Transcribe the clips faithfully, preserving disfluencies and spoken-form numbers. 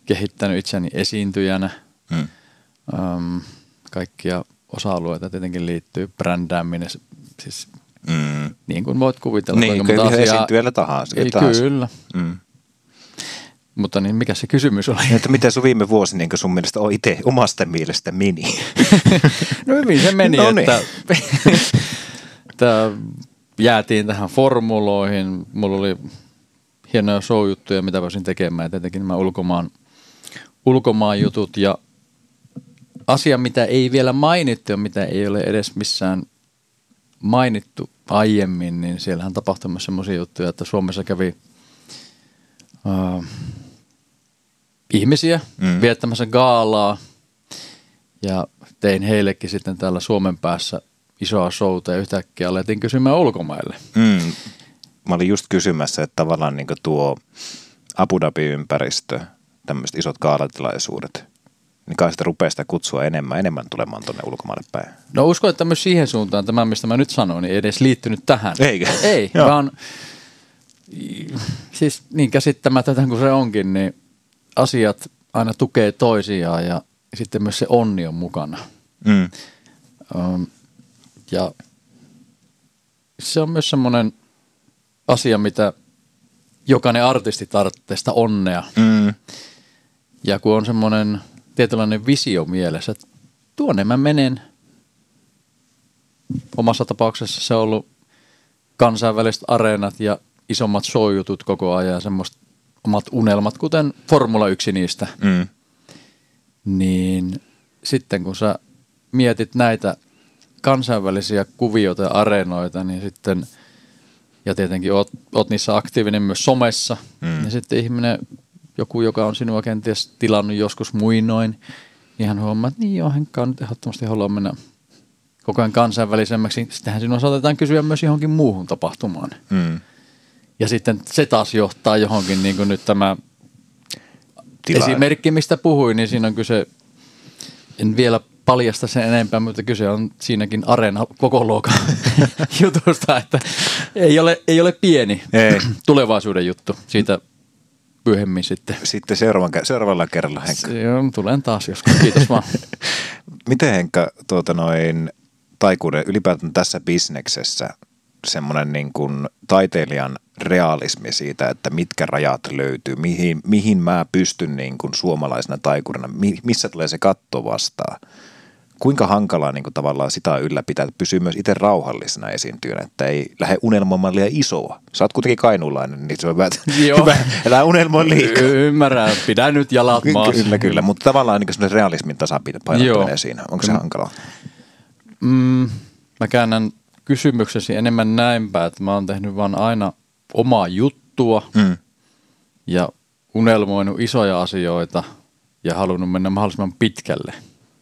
kehittänyt itseni esiintyjänä. Mm. Um, kaikkia osa-alueita tietenkin liittyy brändääminen, siis mm. niin kuin voit kuvitella. Niin, kuin yhden esiintyjällä tahansa. Ei, tahansa. Kyllä. Mm. Mutta niin, mikä se kysymys oli? Että miten sun viime vuosi niin sun mielestä on itse omasta mielestä meni? No hyvin se meni, no niin. että, että jäätiin tähän formuloihin. Mulla oli hienoja show-juttuja, mitä voisin tekemään. Ja tietenkin nämä ulkomaan, ulkomaan jutut ja asia, mitä ei vielä mainittu ja mitä ei ole edes missään mainittu aiemmin, niin siellähän tapahtui myös semmoisia juttuja, että Suomessa kävi uh, ihmisiä mm. viettämässä gaalaa ja tein heillekin sitten täällä Suomen päässä isoa showta ja yhtäkkiä aletin kysymään ulkomaille. Mm. Mä olin just kysymässä, että tavallaan niin tuo Abu Dhabi-ympäristö, tämmöiset isot gaalatilaisuudet, niin kai sitä rupeaa sitä kutsua enemmän, enemmän tulemaan tuonne ulkomaille päin. No uskon, että myös siihen suuntaan, tämä mistä mä nyt sanon, niin ei edes liittynyt tähän. Eikö? Ei, vaan siis niin käsittämätöntä kuin se onkin, niin asiat aina tukee toisiaan ja sitten myös se onni on mukana. Mm. Um, ja se on myös semmoinen asia, mitä jokainen artisti tarvitsee sitä onnea. Mm. Ja kun on semmoinen tietynlainen visio mielessä, että tuonne mä menen. Omassa tapauksessa se on ollut kansainväliset areenat ja isommat show-jutut koko ajan, semmoiset omat unelmat, kuten Formula yksi niistä. Mm. Niin sitten kun sä mietit näitä kansainvälisiä kuvioita ja areenoita, niin sitten, ja tietenkin oot, oot niissä aktiivinen myös somessa, mm. niin sitten ihminen, joku, joka on sinua kenties tilannut joskus muinoin, niin hän huomaa, että niin joo, Henkka on nyt ehdottomasti haluaa mennä koko ajan kansainvälisemmäksi. Sittenhän sinua saatetaan kysyä myös johonkin muuhun tapahtumaan. Mm. Ja sitten se taas johtaa johonkin, niin kuin nyt tämä Tila. esimerkki, mistä puhuin, niin siinä on kyse, en vielä paljasta sen enempää, mutta kyse on siinäkin areena koko luokan jutusta, että ei ole, ei ole pieni ei. tulevaisuuden juttu siitä myöhemmin sitten. Sitten seuraavan, seuraavalla kerralla, Henkka. Joo, tulen taas joskus. Kiitos vaan. Miten, Henkka, tuota noin taikuuden ylipäätään tässä bisneksessä semmoinen niin kuin taiteilijan realismi siitä, että mitkä rajat löytyy, mihin, mihin mä pystyn niin kuin suomalaisena taikurina, missä tulee se katto vastaan. Kuinka hankalaa niin kuin tavallaan sitä ylläpitää, että pysyy myös itse rauhallisena esiintyjänä, että ei lähde unelmoimaan liian isoa. Sä oot kuitenkin kainuulainen, niin se on hyvä, hyvä älä unelmoi liikaa. Y- ymmärrän, pidä nyt jalat maassa. Kyllä, kyllä, mutta tavallaan niin semmoinen realismin tasapainottaminen siinä. Onko se hankalaa? Mm, mä käännän kysymyksesi enemmän näinpä, että mä oon tehnyt vaan aina omaa juttua mm. ja unelmoinut isoja asioita ja halunnut mennä mahdollisimman pitkälle.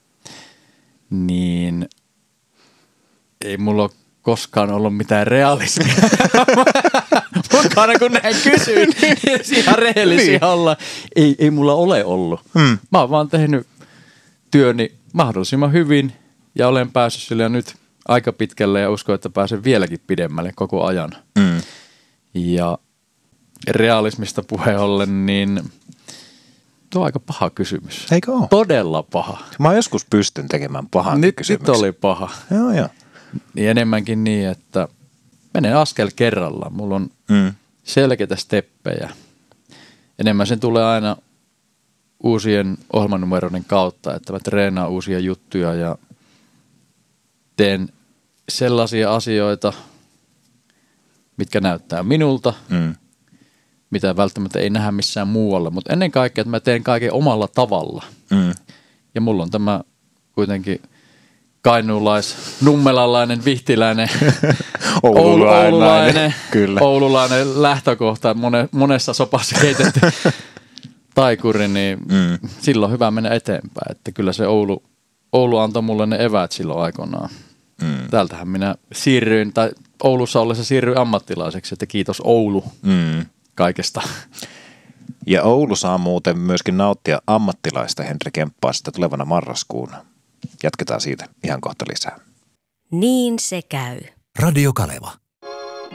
Niin ei mulla ole koskaan ollut mitään realismia. Mutta aina kun näin kysyn, niin ihan rehellisiä niin. olla. Ei, ei mulla ole ollut. Hmm. Mä oon vaan tehnyt työni mahdollisimman hyvin ja olen päässyt sille nyt aika pitkälle ja uskon, että pääsen vieläkin pidemmälle koko ajan. Hmm. Ja realismista puheen ollen, niin tuo on aika paha kysymys. Eikö ole? Todella paha. Mä joskus pystyn tekemään pahan nyt, kysymyksen. Nyt oli paha. Joo, joo. Niin enemmänkin niin, että menen askel kerrallaan. Mulla on mm. selkeitä steppejä. Enemmän sen tulee aina uusien ohjelmanumeroiden kautta, että mä treenaan uusia juttuja ja teen sellaisia asioita, mitkä näyttää minulta, mm. mitä välttämättä ei nähdä missään muualla, mutta ennen kaikkea, että mä teen kaiken omalla tavalla. Mm. Ja mulla on tämä kuitenkin kainuulais, nummelalainen, vihtiläinen, oululainen, oululainen, kyllä. oululainen lähtökohta, mone, monessa sopassa keitetty taikuri, niin mm. silloin on hyvä mennä eteenpäin. Että kyllä se Oulu, Oulu antoi mulle ne eväät silloin aikoinaan. Mm. Täältähän minä siirryin, tai Oulussa ollessa siirryin ammattilaiseksi, että kiitos Oulu. Mm. Kaikesta. Ja Oulu saa muuten myöskin nauttia ammattilaista Henri Kemppaa sitä tulevana marraskuuna. Jatketaan siitä ihan kohta lisää. Niin se käy. Radio Kaleva.